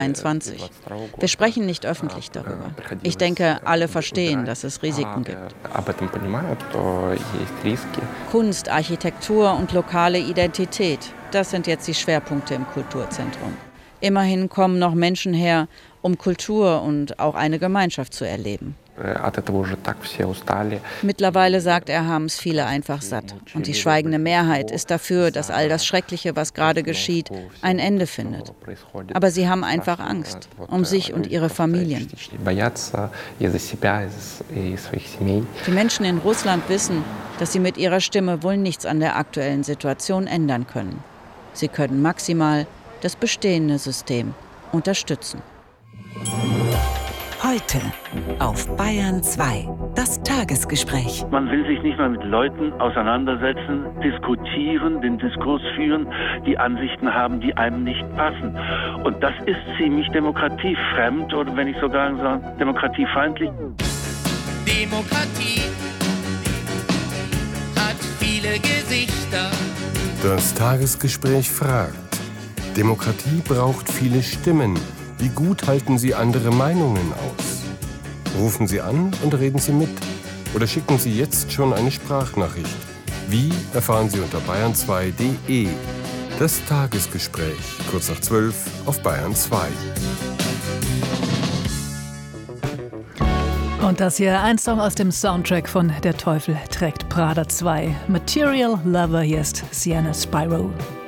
21. Wir sprechen nicht öffentlich darüber. Ich denke, alle verstehen, dass es Risiken gibt. Kunst, Architektur und lokale Identität, das sind jetzt die Schwerpunkte im Kulturzentrum. Immerhin kommen noch Menschen her, um Kultur und auch eine Gemeinschaft zu erleben. Mittlerweile, sagt er, haben es viele einfach satt. Und die schweigende Mehrheit ist dafür, dass all das Schreckliche, was gerade geschieht, ein Ende findet. Aber sie haben einfach Angst um sich und ihre Familien. Die Menschen in Russland wissen, dass sie mit ihrer Stimme wohl nichts an der aktuellen Situation ändern können. Sie können maximal das bestehende System unterstützen. Heute auf Bayern 2, das Tagesgespräch. Man will sich nicht mehr mit Leuten auseinandersetzen, diskutieren, den Diskurs führen, die Ansichten haben, die einem nicht passen. Und das ist ziemlich demokratiefremd oder wenn ich sogar sagen, demokratiefeindlich. Demokratie hat viele Gesichter. Das Tagesgespräch fragt: Demokratie braucht viele Stimmen. Wie gut halten Sie andere Meinungen aus? Rufen Sie an und reden Sie mit. Oder schicken Sie jetzt schon eine Sprachnachricht. Wie, erfahren Sie unter bayern2.de. Das Tagesgespräch, kurz nach 12 auf Bayern 2. Und das hier ein Song aus dem Soundtrack von Der Teufel trägt Prada 2. Material Lover, hier ist Sienna Spyro.